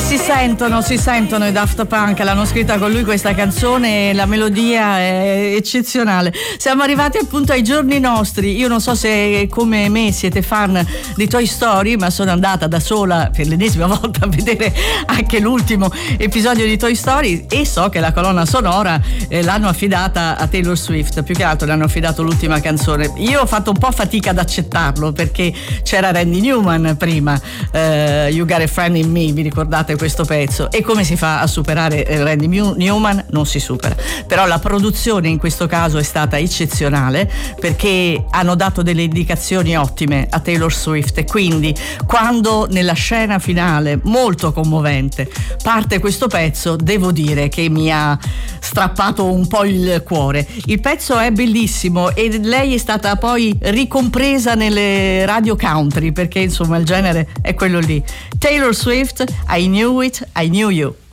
Si sentono i Daft Punk, l'hanno scritta con lui questa canzone, la melodia è eccezionale. Siamo arrivati appunto ai giorni nostri. Io non so se come me siete fan di Toy Story, ma sono andata da sola per l'ennesima volta a vedere anche l'ultimo episodio di Toy Story e so che la colonna sonora l'hanno affidata a Taylor Swift, più che altro le hanno affidato l'ultima canzone. Io ho fatto un po' fatica ad accettarlo perché c'era Randy Newman prima, You Got a Friend in Me, vi ricordate questo pezzo? E come si fa a superare Randy Newman? Non si supera. Però la produzione in questo caso è stata eccezionale perché hanno dato delle indicazioni ottime a Taylor Swift e quindi quando nella scena finale molto commovente parte questo pezzo, devo dire che mi ha strappato un po' il cuore. Il pezzo è bellissimo e lei è stata poi ricompresa nelle radio country perché insomma il genere è quello lì. Taylor Swift, I Knew It, I Knew You.